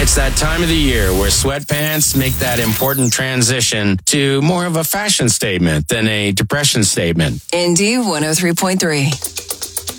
It's that time of the year where sweatpants make that important transition to more of a fashion statement than a depression statement. Indy 103.3.